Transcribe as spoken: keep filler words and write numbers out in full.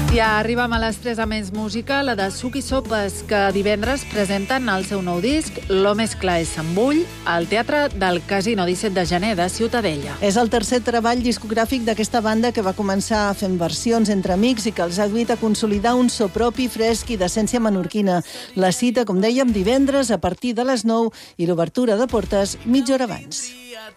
Ja arribem a les tres a Menys Música, la de Suc i Sopes, que divendres presenten el seu nou disc, Lo més clar és Sant Bull, al Teatre del Casino disset de gener de Ciutadella. És el tercer treball discogràfic d'aquesta banda que va començar fent versions entre amics i que els ha duit a consolidar un so propi, fresc i d'essència menorquina. La cita, com dèiem, divendres a partir de les nou i l'obertura de portes mitja hora abans.